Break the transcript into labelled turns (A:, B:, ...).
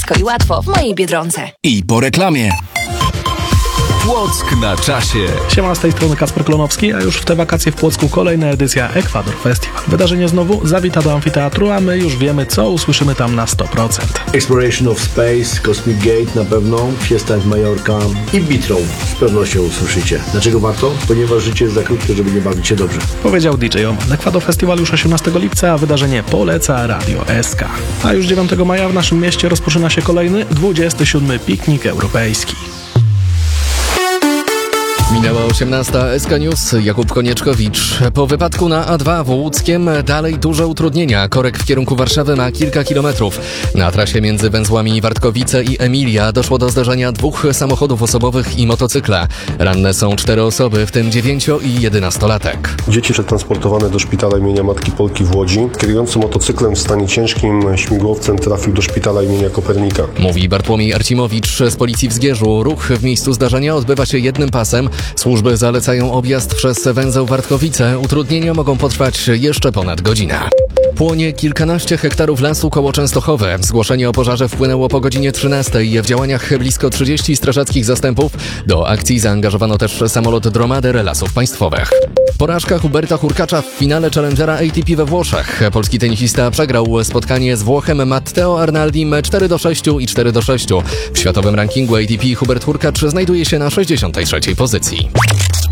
A: Szybko i łatwo w mojej Biedronce.
B: I po reklamie.
C: Płock na czasie.
D: Siema, z tej strony Kacper Klonowski, a już w te wakacje w Płocku kolejna edycja Ekwador Festival. Wydarzenie znowu zawita do amfiteatru, a my już wiemy, co usłyszymy tam na 100%.
E: Exploration of Space, Cosmic Gate na pewno, Fiesta w Majorka i Bitrą z pewnością usłyszycie. Dlaczego warto? Ponieważ życie jest za krótkie, żeby nie bawić się dobrze.
D: Powiedział DJ Oman. Ekwador Festival już 18 lipca, a wydarzenie poleca Radio SK. A już 9 maja w naszym mieście rozpoczyna się kolejny 27. piknik europejski.
F: Minęła 18. SK News, Jakub Konieczkowicz. Po wypadku na A2 w Łódzkiem dalej duże utrudnienia. Korek w kierunku Warszawy ma kilka kilometrów. Na trasie między węzłami Wartkowice i Emilia doszło do zdarzenia 2 samochodów osobowych i motocykla. Ranne są 4 osoby, w tym 9 i 11-latek.
G: Dzieci przetransportowane do szpitala imienia Matki Polki w Łodzi. Kierujący motocyklem w stanie ciężkim śmigłowcem trafił do szpitala imienia Kopernika.
F: Mówi Bartłomiej Arcimowicz z Policji w Zgierzu. Ruch w miejscu zdarzenia odbywa się jednym pasem. Służby zalecają objazd przez węzeł Wartkowice. Utrudnienia mogą potrwać jeszcze ponad godzinę. Płonie kilkanaście hektarów lasu koło Częstochowy. Zgłoszenie o pożarze wpłynęło po godzinie 13. W działaniach blisko 30 strażackich zastępów. Do akcji zaangażowano też samolot Dromader Lasów Państwowych. Porażka Huberta Hurkacza w finale Challengera ATP we Włoszech. Polski tenisista przegrał spotkanie z Włochem Matteo Arnaldim 4-6 i 4-6. W światowym rankingu ATP Hubert Hurkacz znajduje się na 63. pozycji.